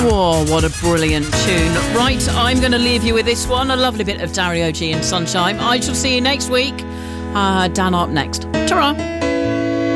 Whoa, what a brilliant tune. Right, I'm going to leave you with this one. A lovely bit of Dario G and Sunshine. I shall see you next week. Dan up next. Ta-ra.